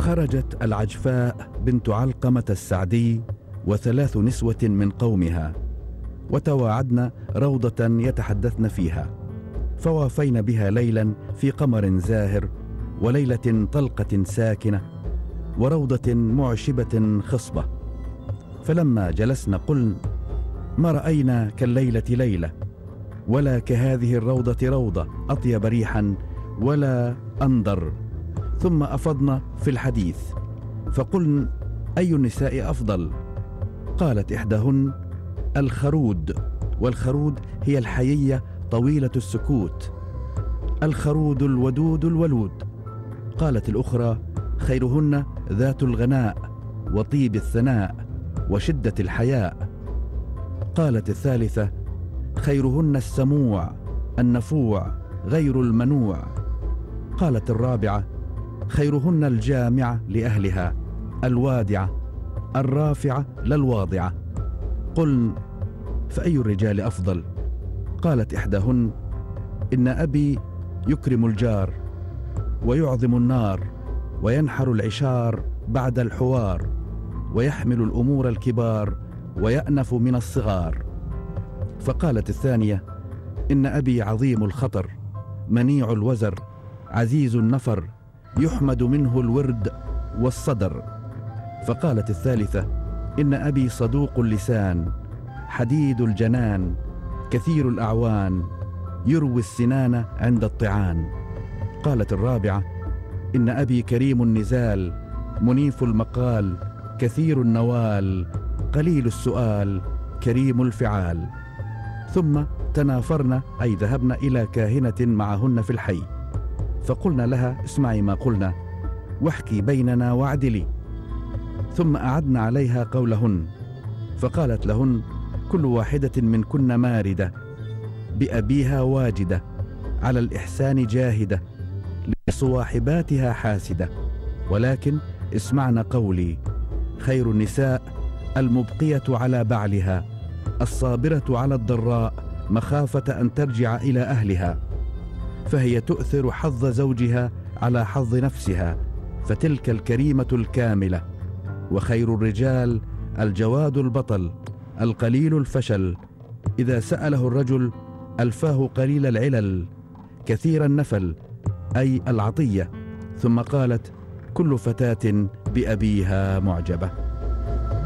خرجت العجفاء بنت علقمة السعدي و3 نسوة من قومها، وتواعدن روضة يتحدثن فيها، فوافين بها ليلا في قمر زاهر، وليلة طلقة ساكنة، وروضة معشبة خصبة. فلما جلسن قلن: ما رأينا كالليلة ليلة، ولا كهذه الروضة روضة أطيب ريحا ولا أنضر. ثم أفضن في الحديث، فقلن: أي النساء أفضل؟ قالت إحداهن: الخرود. والخرود هي الحيية طويلة السكوت، الخرود الودود الولود. قالت الأخرى: خيرهن ذات الغناء وطيب الثناء وشدة الحياء. قالت الثالثة: خيرهن السموع النفوع غير المنوع. قالت الرابعة: خيرهن الجامعة لأهلها الوادعة الرافعة لا الواضعة. قلن: فأي الرجال أفضل؟ قالت إحداهن: إن أبي يكرم الجار ويعظم النار وينحر العشار بعد الحوار، ويحمل الأمور الكبار ويأنف من الصغار. فقالت الثانية: إن أبي عظيم الخطر منيع الوزر عزيز النفر، يحمد منه الورد والصدر. فقالت الثالثة: إن أبي صدوق اللسان حديد الجنان كثير الأعوان، يروي السنان عند الطعان. قالت الرابعة: إن أبي كريم النزال منيف المقال كثير النوال، قليل السؤال كريم الفعال. ثم تنافرن، أي ذهبن إلى كاهنة معهن في الحي، فقلن لها: اسمعي ما قلنا واحكي بيننا واعدلي. ثم أعدن عليها قولهن، فقالت لهن: كل واحدة منكن ماردة بأبيها واجدة، على الإحسان جاهدة، لصواحباتها حاسدة. ولكن اسمعن قولي: خير النساء المبقية على بعلها، الصابرة على الضراء مخافة أن ترجع إلى أهلها، فهي تؤثر حظ زوجها على حظ نفسها، فتلك الكريمة الكاملة. وخير الرجال الجواد البطل القليل الفشل، إذا سأله الرجل ألفاه قليل العلل كثير النفل، أي العطية. ثم قالت: كل فتاة بأبيها معجبة.